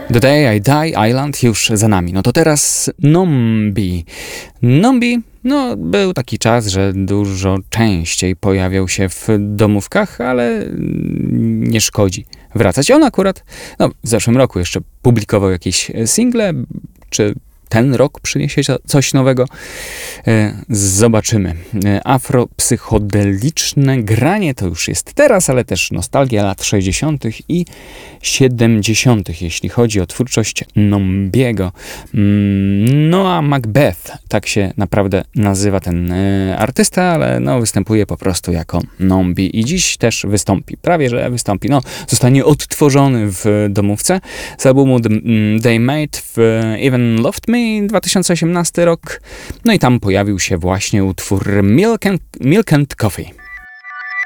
The Day I Die Island już za nami. No to teraz Nombi. Nombi, był taki czas, że dużo częściej pojawiał się w domówkach, ale nie szkodzi wracać. On akurat, w zeszłym roku jeszcze publikował jakieś single, czy ten rok przyniesie coś nowego? Zobaczymy. Afropsychodeliczne granie to już jest teraz, ale też nostalgia lat 60. i 70., jeśli chodzi o twórczość Nombiego. Noah Macbeth, tak się naprawdę nazywa ten artysta, ale występuje po prostu jako Nombi i dziś też wystąpi. Prawie, że wystąpi. Zostanie odtworzony w domówce z albumu They Made Even Loved Me, 2018 rok. I tam pojawił się właśnie utwór Milk and Coffee.